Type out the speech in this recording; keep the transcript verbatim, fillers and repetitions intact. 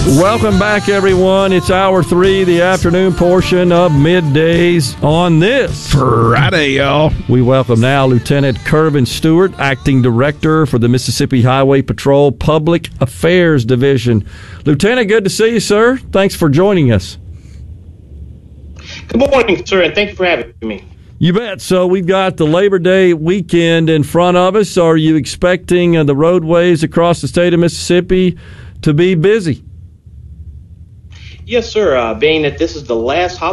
Welcome back, everyone. It's hour three, the afternoon portion of Middays on this Friday, y'all. We welcome now Lieutenant Curvin Stewart, Acting Director for the Mississippi Highway Patrol Public Affairs Division. Lieutenant, good to see you, sir. Thanks for joining us. Good morning, sir, and thank you for having me. You bet. So we've got the Labor Day weekend in front of us. Are you expecting uh, the roadways across the state of Mississippi to be busy? Yes, sir. Uh, being that this is the last holiday